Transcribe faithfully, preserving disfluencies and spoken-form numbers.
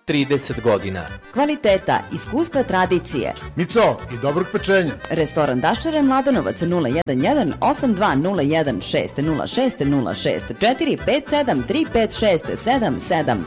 trideset godina. Kvaliteta, iskustva, tradicije. Mico i dobrog pečenja. Restoran Daščare Mladenovac nula jedan jedan osam dva nula jedan šest nula šest nula šest četiri pet sedam tri pet šest sedam sedam.